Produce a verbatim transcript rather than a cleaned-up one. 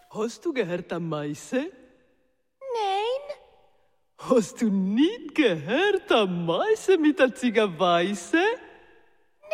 Hast du gehört am Meise? Nein. Hast du nicht gehört am Meise mit der Ziegerweise?